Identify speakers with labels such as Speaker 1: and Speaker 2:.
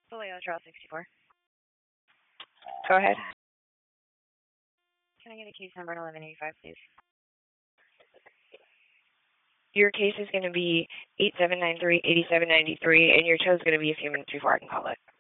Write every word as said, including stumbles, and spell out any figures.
Speaker 1: Vallejo Trail sixty-four.
Speaker 2: Go ahead.
Speaker 1: Can I get a case number eleven eighty-five, please?
Speaker 2: Your case is going to be eight seven nine three, eight seven nine three, and your tow is going to be a few minutes before I can call it.